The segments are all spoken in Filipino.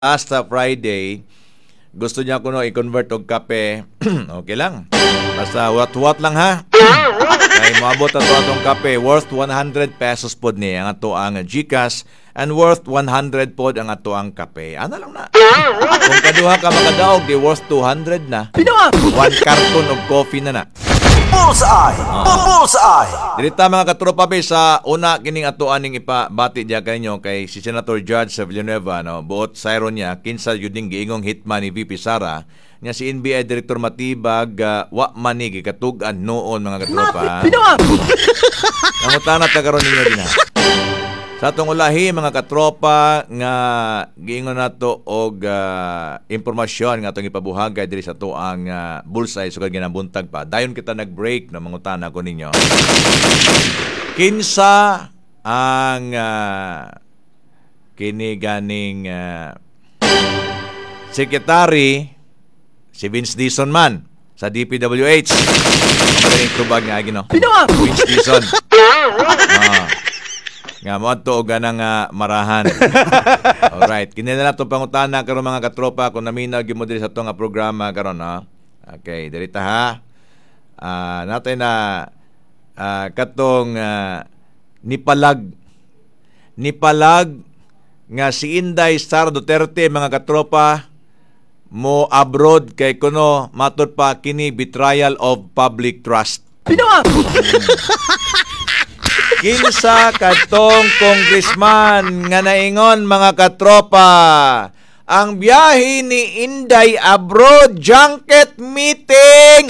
last Friday, gusto niya kuno i-convert og kape. Okay lang. Basta what lang ha. Ay moabot ato atong kape worth 100 pesos pod ni ang ato ang GCash and worth 100 pod ang ato ang kape. Ano lang na. Kung kaduha ka makadaog, di worth 200 na. One carton of coffee na na. Bullseye! Bullseye! Dirita mga katropa be sa una kining ato aning ipabati diya kanyo kay si Senator Judge sa Villanueva no buot sayron niya kinsa yun ding giingong hitman ni VP Sara nya si NBI Director Matibag wa man ni gikatug-an noon mga katropa. Nangutana ta karon ninyo din ha. Sa atong ulahi mga katropa nga giingon nato og impormasyon nga atong ipabuhagay diri sa ato ang Bullseye sugad ginabuntag pa. Dayon kita nag-break na mangutana ko ninyo. Kinsa ang kini ganing secretary si Vince Dizon man sa DPWH. Ang tubag nga gino. Vince Dizon. Nga mo ato og ganang marahan. Alright, kini na nato pangutana karon mga katropa kung naminaw gyud mo diri sa ato nga programa karon ha. Okay, dirita ha. Natin na katong nipalag nga si Inday Sara Duterte mga katropa mo abroad kay kuno matud pa kini betrayal of public trust. Kinsa katong congressman nga naingon mga katropa ang biyahe ni Inday abroad junket meeting.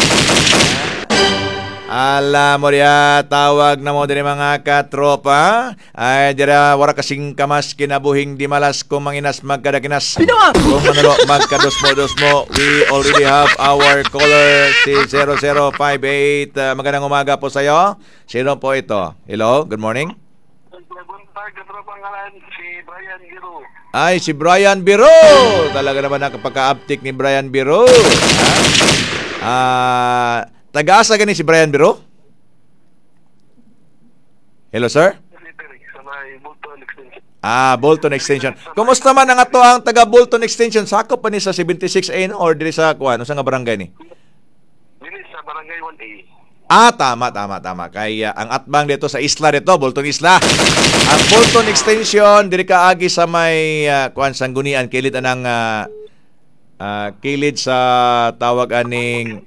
Ala mo diya, tawag na mo din mga katropa. Ay, dira, wala kasing kamas kinabuhing di malas kung manginas magkadakinas. Kung manalo magkados mo, we already have our caller, si 0058. Magandang umaga po sa'yo. Sino po ito? Hello, good morning. Si Brian Biro. Ay, si Brian Biro. Talaga naman nakapagka-uptick ni Brian Biro. Taga-asa gani si Brian Biro? Hello, sir? Bolton Extension. Kumusta man ang ato ang taga Bolton Extension? Sakop pa ni sa 76A no? Or diri sa kuan? Sa nga barangay ni? Dili sa barangay 1A. Tama. Kaya ang atbang dito sa isla dito, Bolton Isla. Ang Bolton Extension, diri ka agi sa may kuan sanggunian, kilid anang kilid sa tawag aning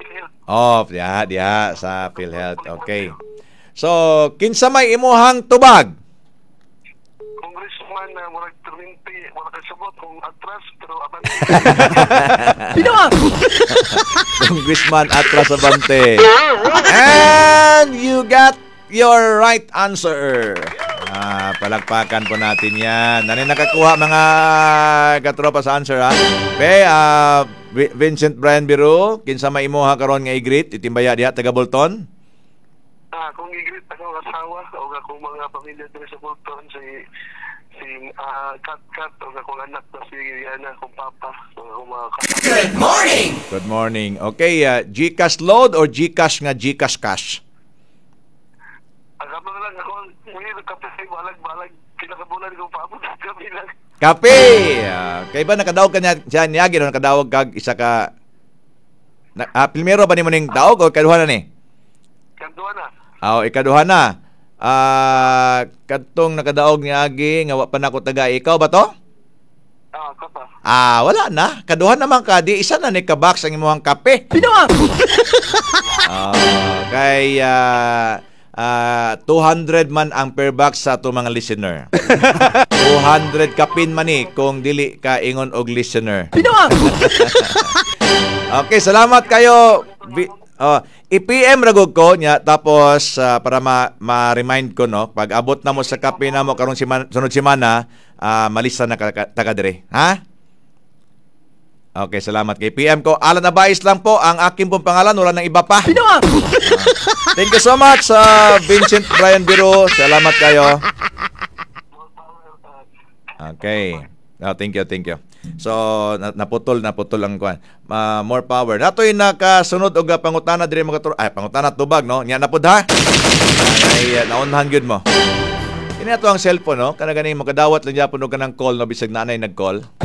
diya sa PhilHealth. Okay. So, kinsa may imuhang tubag? Congressman na murag 20, wala kay sabot kung atras pero abante. Congressman Atras Abante. And you got your right answer. Palagpakan po natin yan. Nani nakakuha mga katropa sa answer ha. Vincent Brian Biro, kinsa may imuha karon nga i-greet itimbaya diha taga Bolton? Kung i-greet ako asawa o akong mga pamilya dito sa Bolton si Kat o akong anak na si Yana, akong papa o mga kasama. Good morning! Good morning. Okay, GCash load or GCash nga GCash cash? Agam na lang ako, ngayon kapatid, balag, kinakabulan kong paabot sa kami lang. Kape! Kaya ba nakadawag ka niya niyagi o nakadawag kag isa ka... Primero ba ni mo ning daog o kaduha na ni? Kaduha na. Ikaduha na. Katong nakadaog niyagi nga wa pa nako taga ikaw ba to? Kapa. Wala na. Kaduha naman ka. Di isa na ni ka-box ang imuhang kape. Kaya... 200 man ang per box sa ato mga listener. 200 kapin man ni kung dili ka ingon og listener. Okay, salamat kayo. I-PM ragog ko nya tapos para ma-remind ko no pag abot na mo sa kape na mo karong sunod semana, malista na taga dire. Ha? Okay, salamat kay PM ko. Alan Abais lang po ang aking pong pangalan. Wala nang iba pa. Thank you so much, Vincent Brian Biro. Salamat kayo. Okay. Thank you. So, naputol ang kuan. More power. Natoy nakasunod og pangutana diri mga pangutana tubag no. Nya napud ha. Ay naunhan gyud mo. Kini ato ang cellphone no, kana gani makadawat lang gyapon og kanang call no bisag nanay nag-call.